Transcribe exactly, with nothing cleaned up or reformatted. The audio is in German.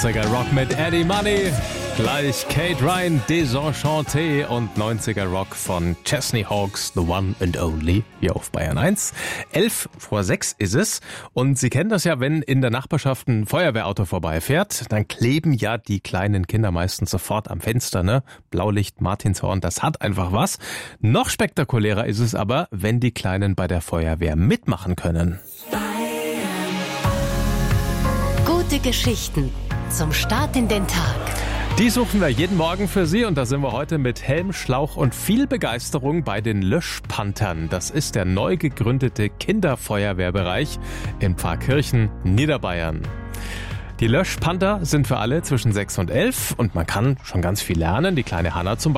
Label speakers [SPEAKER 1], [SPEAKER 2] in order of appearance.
[SPEAKER 1] achtziger Rock mit Eddie Money, gleich Kate Ryan, Désenchanté und neunziger Rock von Chesney Hawkes, The One and Only, hier auf Bayern eins. Elf vor sechs ist es und Sie kennen das ja, wenn in der Nachbarschaft ein Feuerwehrauto vorbeifährt, dann kleben ja die kleinen Kinder meistens sofort am Fenster, ne? Blaulicht, Martinshorn, das hat einfach was. Noch spektakulärer ist es aber, wenn die Kleinen bei der Feuerwehr mitmachen können.
[SPEAKER 2] Gute Geschichten zum Start in den Tag.
[SPEAKER 1] Die suchen wir jeden Morgen für Sie und da sind wir heute mit Helm, Schlauch und viel Begeisterung bei den Löschpanthern. Das ist der neu gegründete Kinderfeuerwehrbereich in Pfarrkirchen, Niederbayern. Die Löschpanther sind für alle zwischen sechs und elf und man kann schon ganz viel lernen. Die kleine Hanna zum